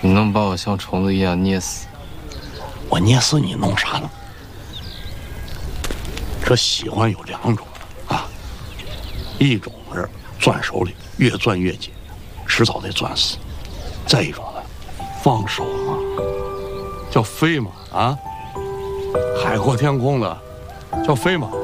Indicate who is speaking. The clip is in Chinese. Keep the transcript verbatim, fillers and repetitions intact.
Speaker 1: 你能把我像虫子一样捏死？
Speaker 2: 我捏死你弄啥呢？这喜欢有两种啊，一种是攥手里越攥越紧，迟早得攥死；再一种呢，放手嘛，叫飞嘛啊，海阔天空的叫飞嘛。